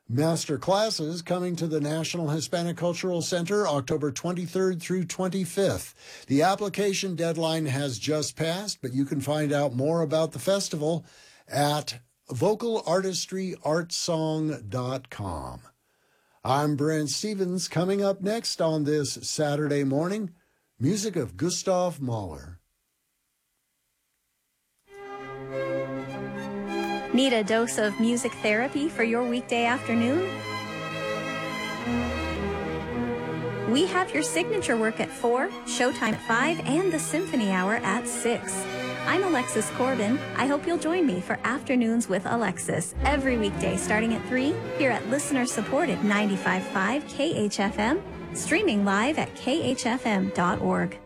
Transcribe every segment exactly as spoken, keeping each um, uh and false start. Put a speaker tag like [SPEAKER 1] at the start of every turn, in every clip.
[SPEAKER 1] Master classes coming to the National Hispanic Cultural Center October twenty-third through twenty-fifth. The application deadline has just passed, but you can find out more about the festival at vocal artistry art song dot com. I'm Brent Stevens. Coming up next on this Saturday morning, music of Gustav Mahler.
[SPEAKER 2] Need a dose of music therapy for your weekday afternoon? We have your signature work at four, Showtime at five, and the Symphony Hour at six. I'm Alexis Corbin. I hope you'll join me for Afternoons with Alexis every weekday starting at three here at listener-supported ninety-five point five K H F M, streaming live at K H F M dot org.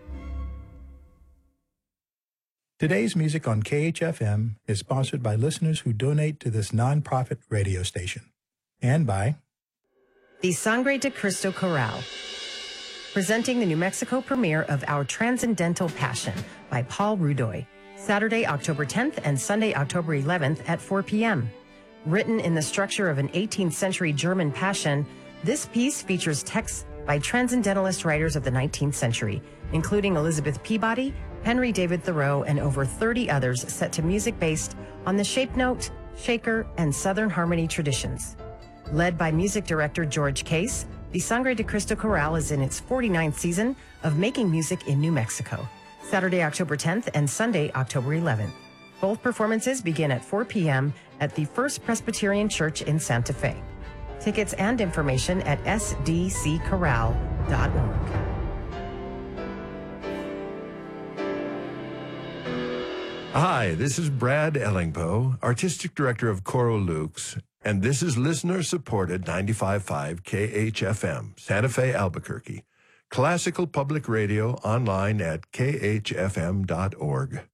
[SPEAKER 3] Today's music on K H F M is sponsored by listeners who donate to this nonprofit radio station, and by
[SPEAKER 4] the Sangre de Cristo Chorale, presenting the New Mexico premiere of Our Transcendental Passion by Paul Rudoy, Saturday, October tenth and Sunday, October eleventh at four p.m. Written in the structure of an eighteenth century German passion, this piece features texts by transcendentalist writers of the nineteenth century, including Elizabeth Peabody, Henry David Thoreau, and over thirty others, set to music based on the shape note, shaker, and Southern harmony traditions. Led by music director George Case, the Sangre de Cristo Chorale is in its forty-ninth season of making music in New Mexico. Saturday, October tenth and Sunday, October eleventh. Both performances begin at four p.m. at the First Presbyterian Church in Santa Fe. Tickets and information at s d c chorale dot org.
[SPEAKER 5] Hi, this is Brad Ellingpoe, Artistic Director of Coro Lux, and this is listener-supported ninety-five point five K H F M, Santa Fe, Albuquerque. Classical Public Radio online at K H F M dot org.